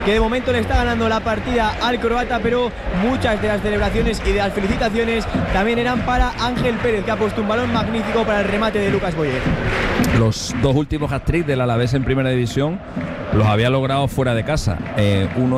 que de momento le está ganando la partida al croata, pero muchas de las celebraciones y de las felicitaciones también eran para Ángel Pérez, que ha puesto un balón magnífico para el remate de Lucas Boyer. Los dos últimos hat-trick del Alavés en primera división los había logrado fuera de casa. Uno